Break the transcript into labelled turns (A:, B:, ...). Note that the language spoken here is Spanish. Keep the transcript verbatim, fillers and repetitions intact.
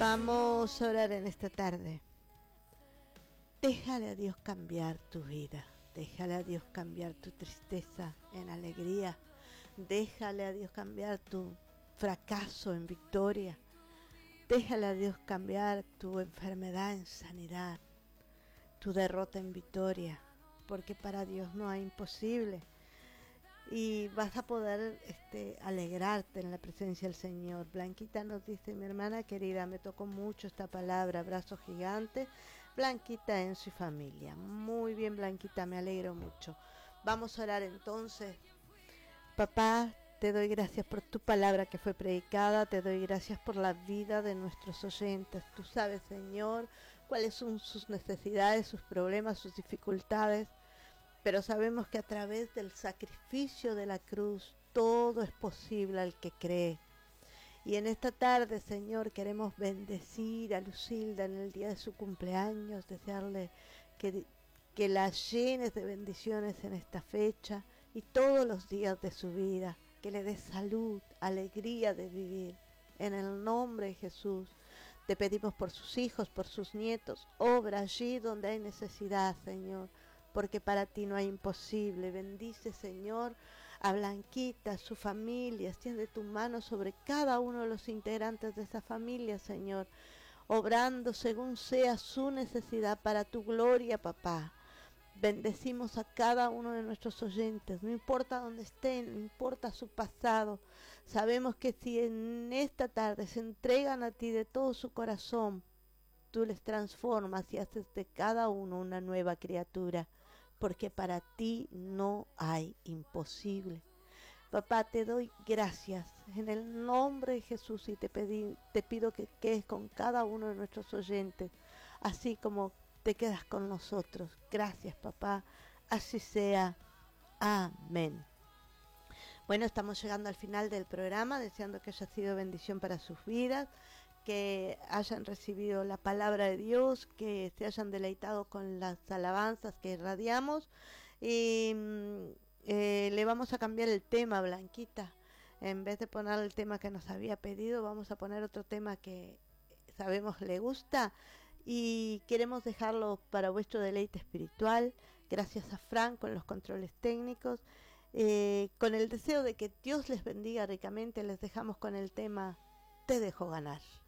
A: Vamos a orar en esta tarde. Déjale a Dios cambiar tu vida. Déjale a Dios cambiar tu tristeza en alegría. Déjale a Dios cambiar tu fracaso en victoria. Déjale a Dios cambiar tu enfermedad en sanidad, tu derrota en victoria, porque para Dios no hay imposible. Y vas a poder este, alegrarte en la presencia del Señor. Blanquita nos dice: mi hermana querida, me tocó mucho esta palabra, abrazo gigante. Blanquita en su familia. Muy bien, Blanquita, me alegro mucho. Vamos a orar entonces. Papá, te doy gracias por tu palabra que fue predicada, te doy gracias por la vida de nuestros oyentes. Tú sabes, Señor, cuáles son sus necesidades, sus problemas, sus dificultades. Pero sabemos que a través del sacrificio de la cruz todo es posible al que cree. Y en esta tarde, Señor, queremos bendecir a Lucilda en el día de su cumpleaños, desearle que, que la llenes de bendiciones en esta fecha y todos los días de su vida, que le des salud, alegría de vivir. En el nombre de Jesús, te pedimos por sus hijos, por sus nietos, obra allí donde hay necesidad, Señor, porque para ti no hay imposible. Bendice, Señor, a Blanquita, a su familia, extiende tu mano sobre cada uno de los integrantes de esa familia, Señor, obrando según sea su necesidad para tu gloria, papá. Bendecimos a cada uno de nuestros oyentes, no importa dónde estén, no importa su pasado. Sabemos que si en esta tarde se entregan a ti de todo su corazón, tú les transformas y haces de cada uno una nueva criatura, porque para ti no hay imposible. Papá, te doy gracias en el nombre de Jesús y te, pedí, te pido que quedes con cada uno de nuestros oyentes, así como te quedas con nosotros. Gracias, papá, así sea. Amén. Bueno, estamos llegando al final del programa, deseando que haya sido bendición para sus vidas, que hayan recibido la palabra de Dios, que se hayan deleitado con las alabanzas que irradiamos. Y eh, le vamos a cambiar el tema, Blanquita. En vez de poner el tema que nos había pedido, vamos a poner otro tema que sabemos le gusta y queremos dejarlo para vuestro deleite espiritual. Gracias a Fran con los controles técnicos. Eh, con el deseo de que Dios les bendiga ricamente, les dejamos con el tema Te dejo ganar.